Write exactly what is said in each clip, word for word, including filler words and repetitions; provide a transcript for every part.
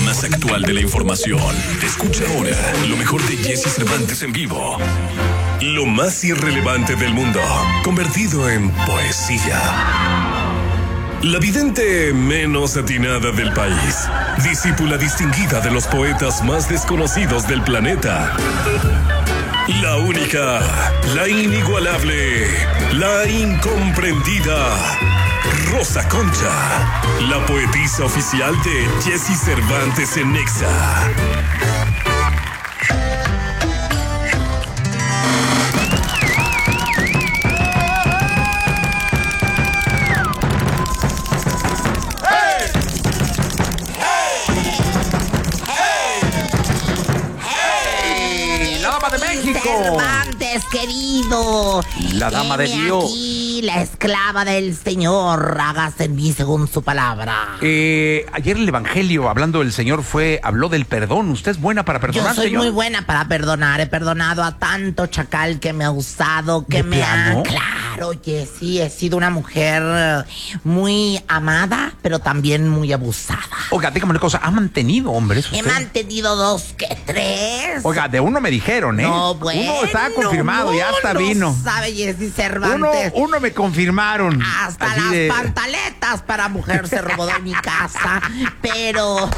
más actual de la información. Escucha ahora lo mejor de Jesse Cervantes en vivo. Lo más irrelevante del mundo, convertido en poesía. La vidente menos atinada del país, discípula distinguida de los poetas más desconocidos del planeta. La única, la inigualable, la incomprendida, Rosa Concha, la poetisa oficial de Jesse Cervantes en Nexa. Cervantes, querido. La dama de Dios. Aquí, la esclava del Señor. Hágase en mí según su palabra. Eh, ayer el Evangelio, hablando del Señor, fue habló del perdón. ¿Usted es buena para perdonar, Yo soy señor? muy buena para perdonar. He perdonado a tanto chacal que me ha usado, que ¿De me plano? ha... Claro, Jessy, he sido una mujer muy amada, pero también muy abusada. Oiga, dígame una cosa, ¿ha mantenido hombres usted? He mantenido dos que tres. Oiga, de uno me dijeron, ¿eh? No, bueno. Uno estaba confirmado, no, ya hasta no vino. sabe Jessy Uno, Cervantes. uno me confirmaron. Hasta Así las de... pantaletas para mujer se robó de mi casa, pero...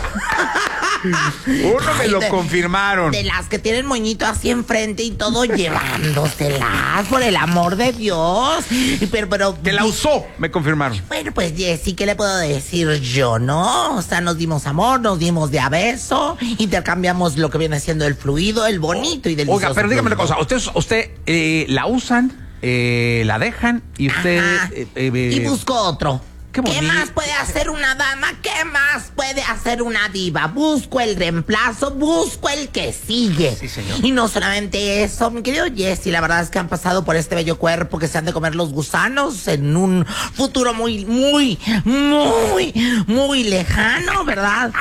Uno me Ay, lo de, confirmaron. De las que tienen moñito así enfrente y todo, llevándoselas, por el amor de Dios. Pero, pero... Que la usó, me confirmaron. Bueno, pues Jessy, ¿qué le puedo decir yo, no? O sea, nos dimos amor, nos dimos de a beso, intercambiamos lo que viene siendo el fluido, el bonito y delicioso. Oiga, pero dígame una fluido. cosa, usted, usted eh, la usan, eh, la dejan y usted... Ajá. Eh, eh, Y busco otro. Qué ¿Qué bonito. más puede hacer una dama? ¿Qué más puede hacer una diva? Busco el reemplazo, busco el que sigue. Sí, señor. Y no solamente eso, mi querido Jesse, la verdad es que han pasado por este bello cuerpo que se han de comer los gusanos en un futuro muy, muy, muy, muy lejano, ¿verdad?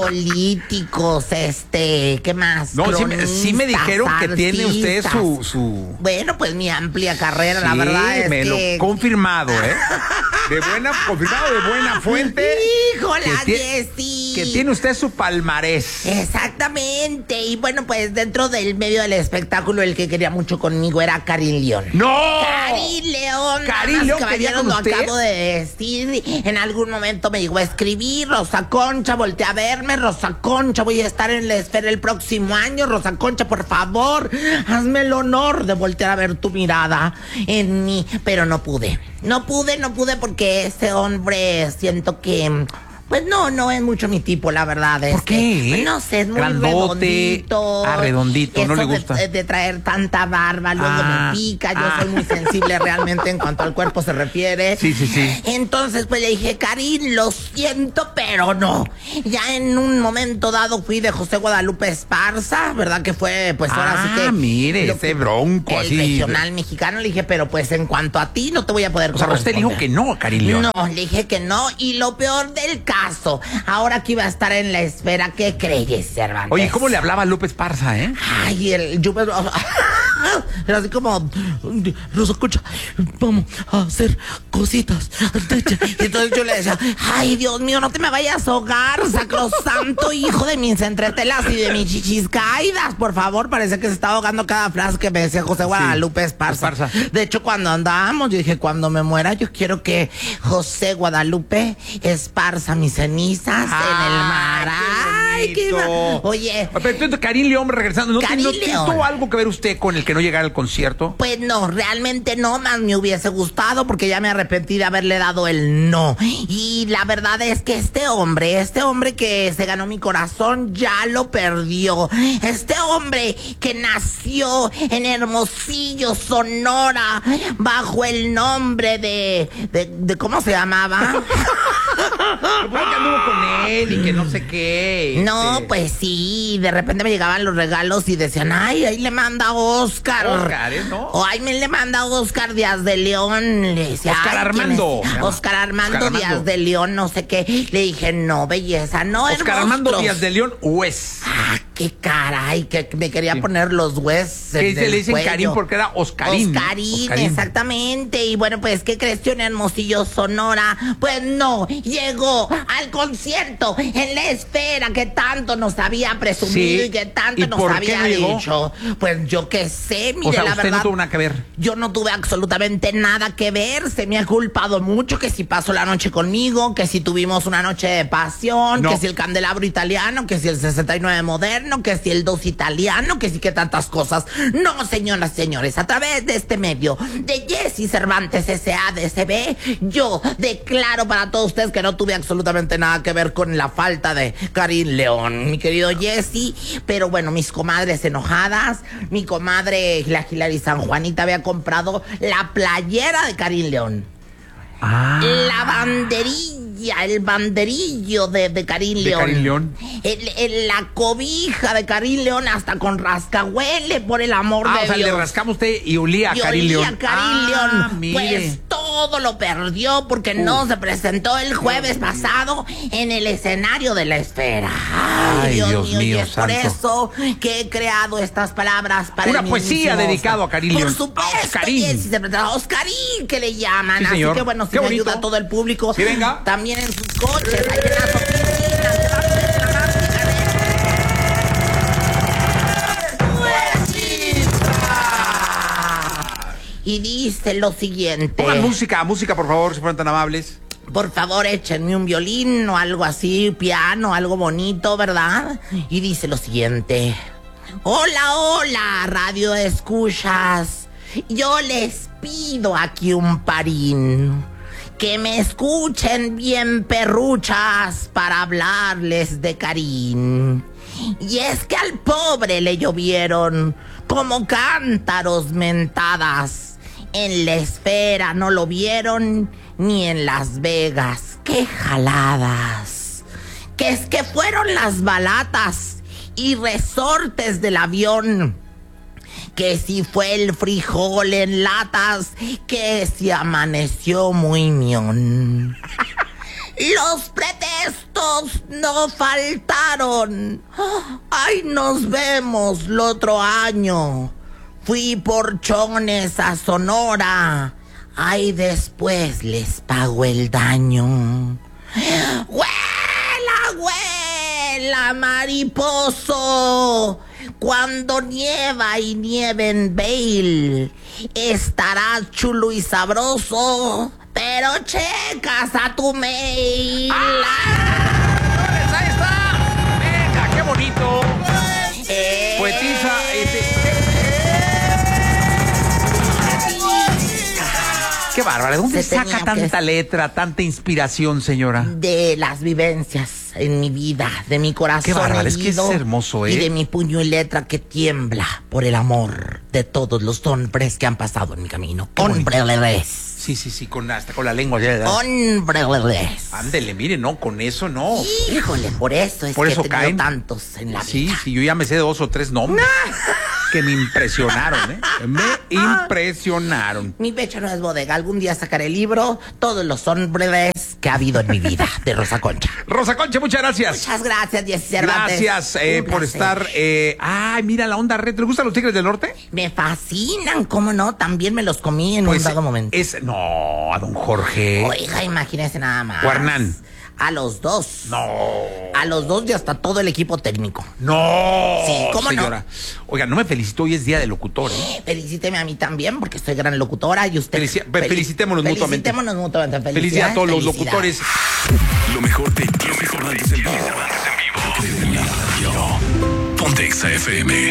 Políticos, este, ¿qué más? No, sí, me- sí me dijeron que tiene usted artistas. su... su... Bueno, pues mi amplia carrera, la Sí, verdad es me que... lo confirmado, ¿eh? De buena, confirmado de buena fuente. ¡Híjola, que tie- Jessy! Que tiene usted su palmarés. Exactamente. Y bueno, pues dentro del medio del espectáculo, el que quería mucho conmigo era Karin León. ¡No! Karin León, Karin damas, León quería caballeros, con lo usted. acabo de decir. En algún momento me llegó a escribir, Rosa Concha, voltea a verme, Rosa Concha, voy a estar en la esfera el próximo año, Rosa Concha, por favor, hazme el honor de voltear a ver tu mirada en mí. Pero no pude, no pude, no pude porque ese hombre siento que... Pues no, no es mucho mi tipo, la verdad. ¿Por es qué? que, no sé, es muy Grandote, redondito. ah, redondito, no Eso le de- gusta. De, de traer tanta barba, luego Ah, me pica. Yo ah. soy muy sensible realmente en cuanto al cuerpo se refiere. Sí, sí, sí. Entonces, pues le dije, Karin, lo siento, pero no. Ya en un momento dado fui de José Guadalupe Esparza, ¿verdad? Que fue, pues ahora Ah, sí que... mire, lo ese que- bronco el así. regional mexicano. Le dije, pero pues en cuanto a ti, no te voy a poder O sea, usted dijo corresponder. que no, Karin León. No, le dije que no. Y lo peor del caso, ahora que iba a estar en la esfera, ¿qué crees, Cervantes? Oye, ¿cómo le hablaba a López Parza, eh? Ay, el yo era así como, Rosa Concha, vamos a hacer cositas. Y entonces yo le decía, ay, Dios mío, no te me vayas a ahogar, sacrosanto hijo de mis entretelas y de mis chichis caídas, por favor. Parece que se está ahogando cada frase que me decía José Guadalupe Esparza. Esparza. De hecho, cuando andábamos, yo dije, cuando me muera, yo quiero que José Guadalupe esparza mis cenizas en el mar. Ay, qué bonito. ma- Oye, Pero entonces, Karin León, regresando, ¿no, Karin no León. tuvo algo que ver usted con el que no llegara al concierto? pues no, realmente no, más me hubiese gustado porque ya me arrepentí de haberle dado el no. Y la verdad es que este hombre, este hombre que se ganó mi corazón, ya lo perdió. Este hombre que nació en Hermosillo, Sonora, bajo el nombre de... de, de ¿cómo se llamaba? Pero fue que anduvo con él y que no sé qué. No, este. pues sí, de repente me llegaban los regalos y decían, ay, ahí le manda Oscar. Oscar, ¿eh? ¿No? O ahí me le manda Oscar Díaz de León. Le decía, Oscar "Ay, ¿quién Armando. es? Oscar Armando Oscar Díaz Armando. de León, no sé qué. Le dije, no, belleza, no, Oscar hermosos". Armando Díaz de León, Hues. Ah, qué caray, que me quería Sí. poner los huesos. ¿Qué dice? Le dicen cuello. Karim porque era Oscarín. ¿no? Oscarín, Oscarín. exactamente. Y bueno, pues, ¿qué crees que en Hermosillo, Sonora? Pues no, llegó al concierto en la Esfera que tanto nos había presumido Sí. y que tanto ¿Y nos por qué había no llegó? dicho. Pues yo qué sé, mire, O sea, la usted verdad. no tuvo nada que ver. Yo no tuve absolutamente nada que ver, se me ha culpado mucho que si pasó la noche conmigo, que si tuvimos una noche de pasión, No. que si el candelabro italiano, que si el sesenta y nueve moderno, que si el dos italiano, que si que tantas cosas. No, señoras y señores, a través de este medio de Jessy Cervantes S A D C B, yo declaro para todos ustedes que no tuve absolutamente nada que ver con la falta de Karim León, mi querido Jessy, pero bueno, mis comadres enojadas, mi comadre la Hilary San Juanita había comprado la playera de Karim León. Ah. La banderilla, el banderillo de, de Karim ¿De León. Karim León? El- el- la cobija de Karim León hasta con rascahuele, por el amor Ah, de o sea, Dios. le rascamos usted y olía a Y Karim olía León. a Karim Ah, León. mire. Pues todo lo perdió porque no se presentó el jueves pasado en el escenario de la Esfera. Ay, Ay, Dios, Dios mío, y mío, es por santo. eso que he creado estas palabras para Una el poesía mismísimo dedicado a Karim León. Por supuesto, A Oscarín. Jessy Cervantes, a Oscarín que le llaman. Sí, Así señor. que bueno, si Qué me bonito. ayuda todo el público. Sí, venga. También en sus coches, ahí en las oficinas, que va a ser una mágica de... Y dice lo siguiente. Pongan música, música, por favor, si fueran tan amables. Por favor, échenme un violín o algo así, piano, algo bonito, ¿verdad? Y dice lo siguiente. Hola, hola, radio escuchas. Yo les pido aquí un parín. Que me escuchen bien perruchas para hablarles de Karim. Y es que al pobre le llovieron como cántaros mentadas. En la Esfera no lo vieron ni en Las Vegas. ¡Qué jaladas! Que es que fueron las balatas y resortes del avión. Que si fue el frijol en latas, que si amaneció muy mión. Los pretextos no faltaron. Ay, nos vemos el otro año. Fui por chones a Sonora. Ay, después les pago el daño. ¡Huela, huela, mariposo! Cuando nieva y nieve en Vail, estará chulo y sabroso, pero checas a tu mail. ¡Señores, ahí está! ¡Venga, qué bonito! Eh, Poetisa, este... Qué bárbara, ¿de dónde Se tenía saca que- tanta letra, tanta inspiración, señora? De las vivencias en mi vida, de mi corazón Qué bárbara, es que es herido, hermoso, ¿eh? y de mi puño y letra que tiembla por el amor de todos los hombres que han pasado en mi camino. Qué bonito. Hombres. Sí, sí, sí, con hasta con la lengua. ya, ya. Hombres. Ándele, mire, no, con eso no. Híjole, por eso es Por que eso he tenido caen. tantos en la Sí, vida. sí, yo ya me sé dos o tres nombres que me impresionaron, ¿eh? Me impresionaron. Mi pecho no es bodega. Algún día sacaré el libro Todos los hombres que ha habido en mi vida, de Rosa Concha. Rosa Concha, muchas gracias. Muchas gracias, Jessy Cervantes. Gracias eh, Un por placer. estar. Eh, ay, mira la onda red. ¿Te gustan los Tigres del Norte? Me fascinan, ¿cómo no? También me los comí en Pues un dado momento. es. No, a don Jorge. Oiga, imagínese nada más. O Hernán. A los dos. No. A los dos y hasta todo el equipo técnico. No. Sí, ¿cómo no? señora. Oiga, no me felicitó, hoy es día de locutor, ¿eh? Felicíteme a mí también, porque soy gran locutora y usted... Felici- fe- felicitémonos mutuamente. Felicitémonos mutuamente. Feliz día a todos los Felicidades. locutores. Lo mejor de Jessy Cervantes en vivo. En la radio. Ponte Exa F M.